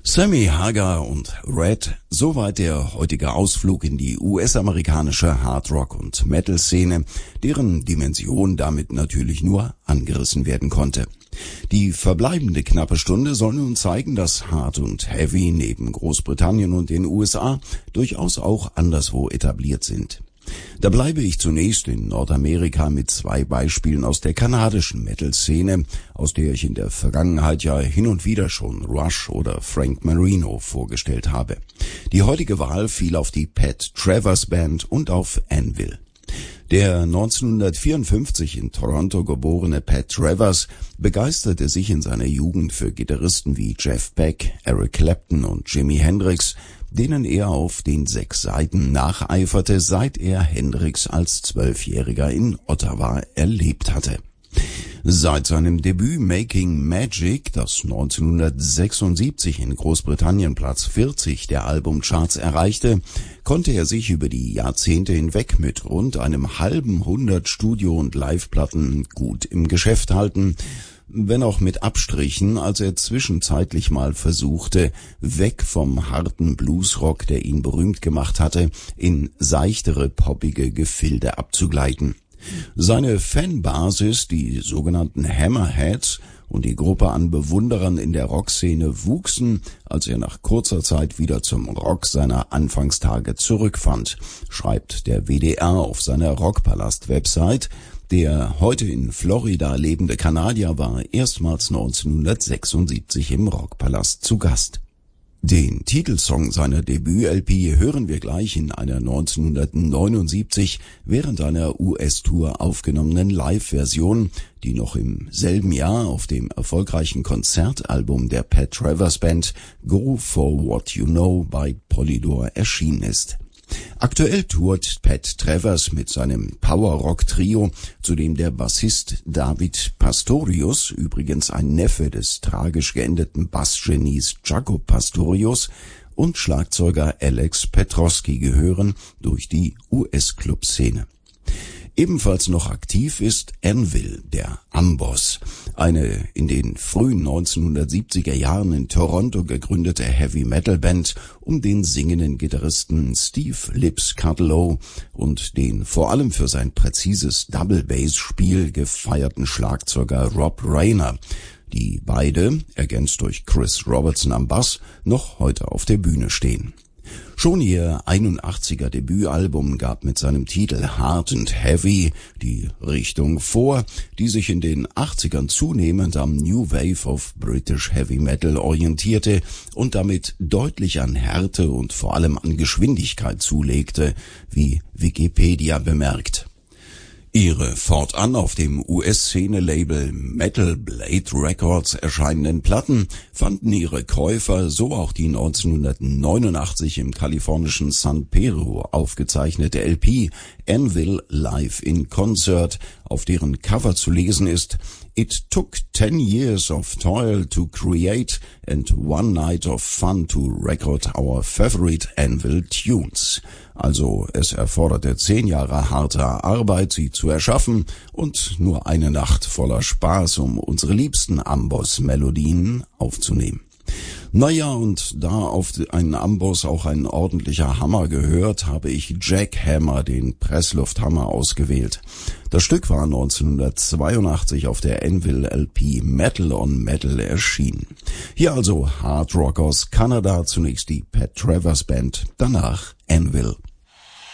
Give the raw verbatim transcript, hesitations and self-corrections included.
Sammy Hagar und Red, soweit der heutige Ausflug in die U S-amerikanische Hardrock- und Metal-Szene, deren Dimension damit natürlich nur angerissen werden konnte. Die verbleibende knappe Stunde soll nun zeigen, dass Hard und Heavy neben Großbritannien und den U S A durchaus auch anderswo etabliert sind. Da bleibe ich zunächst in Nordamerika mit zwei Beispielen aus der kanadischen Metal-Szene, aus der ich in der Vergangenheit ja hin und wieder schon Rush oder Frank Marino vorgestellt habe. Die heutige Wahl fiel auf die Pat Travers Band und auf Anvil. Der neunzehnhundertvierundfünfzig in Toronto geborene Pat Travers begeisterte sich in seiner Jugend für Gitarristen wie Jeff Beck, Eric Clapton und Jimi Hendrix, denen er auf den sechs Seiten nacheiferte, seit er Hendrix als Zwölfjähriger in Ottawa erlebt hatte. Seit seinem Debüt Making Magic, das neunzehnhundertsechsundsiebzig in Großbritannien Platz vierzig der Albumcharts erreichte, konnte er sich über die Jahrzehnte hinweg mit rund einem halben Hundert Studio- und Liveplatten gut im Geschäft halten, wenn auch mit Abstrichen, als er zwischenzeitlich mal versuchte, weg vom harten Bluesrock, der ihn berühmt gemacht hatte, in seichtere, poppige Gefilde abzugleiten. Seine Fanbasis, die sogenannten Hammerheads, und die Gruppe an Bewunderern in der Rockszene wuchsen, als er nach kurzer Zeit wieder zum Rock seiner Anfangstage zurückfand, schreibt der W D R auf seiner Rockpalast-Website. Der heute in Florida lebende Kanadier war erstmals neunzehnhundertsechsundsiebzig im Rockpalast zu Gast. Den Titelsong seiner Debüt-L P hören wir gleich in einer neunzehnhundertneunundsiebzig während einer U S-Tour aufgenommenen Live-Version, die noch im selben Jahr auf dem erfolgreichen Konzertalbum der Pat Travers Band Go For What You Know bei Polydor erschienen ist. Aktuell tourt Pat Travers mit seinem Power-Rock-Trio, zu dem der Bassist David Pastorius, übrigens ein Neffe des tragisch geendeten Bassgenies Jaco Pastorius, und Schlagzeuger Alex Petrosky gehören, durch die U S-Club-Szene. Ebenfalls noch aktiv ist Anvil, der Amboss, eine in den frühen neunzehnhundertsiebziger Jahren in Toronto gegründete Heavy-Metal-Band um den singenden Gitarristen Steve Lips Cudlow und den vor allem für sein präzises Double-Bass-Spiel gefeierten Schlagzeuger Rob Rayner, die beide, ergänzt durch Chris Robertson am Bass, noch heute auf der Bühne stehen. Schon ihr einundachtziger Debütalbum gab mit seinem Titel Hard and Heavy die Richtung vor, die sich in den achtzigern zunehmend am New Wave of British Heavy Metal orientierte und damit deutlich an Härte und vor allem an Geschwindigkeit zulegte, wie Wikipedia bemerkt. Ihre fortan auf dem U S-Szene-Label Metal Blade Records erscheinenden Platten fanden ihre Käufer, so auch die neunzehnhundertneunundachtzig im kalifornischen San Pedro aufgezeichnete L P Anvil Live in Concert, auf deren Cover zu lesen ist: It took ten years of toil to create and one night of fun to record our favorite Anvil tunes. Also es erforderte zehn Jahre harter Arbeit, sie zu erschaffen, und nur eine Nacht voller Spaß, um unsere liebsten Amboss-Melodien aufzunehmen. Naja, und da auf einen Amboss auch ein ordentlicher Hammer gehört, habe ich Jackhammer, den Presslufthammer, ausgewählt. Das Stück war neunzehnhundertzweiundachtzig auf der Anvil L P Metal on Metal erschienen. Hier also Hard Rock aus Kanada, zunächst die Pat Travers Band, danach Anvil.